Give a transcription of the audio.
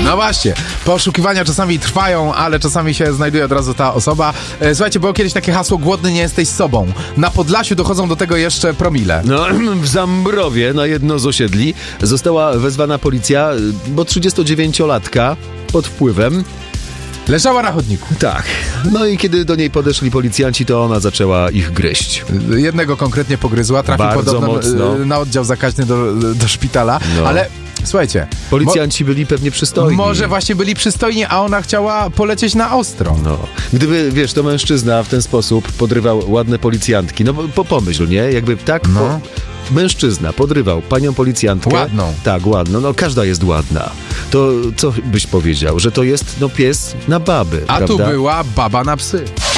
No właśnie, poszukiwania czasami trwają, ale czasami się znajduje od razu ta osoba. Słuchajcie, było kiedyś takie hasło: głodny nie jesteś sobą. Na Podlasiu dochodzą do tego jeszcze promile. No, w Zambrowie na jedno z osiedli została wezwana policja, bo 39-latka pod wpływem. Leżała na chodniku. Tak. No i kiedy do niej podeszli policjanci, to ona zaczęła ich gryźć. Jednego konkretnie pogryzła, trafił Bardzo podobno mocno. na oddział zakaźny do szpitala, No. ale słuchajcie, Policjanci byli pewnie przystojni. może właśnie byli przystojni, a ona chciała polecieć na ostro. No. Gdyby, wiesz, to mężczyzna w ten sposób podrywał ładne policjantki, no bo pomyśl, nie? Jakby tak... No. Mężczyzna podrywał panią policjantkę. Ładną. Tak, ładną. No każda jest ładna. To co byś powiedział? Że to jest pies na baby, A prawda? tu była baba na psy.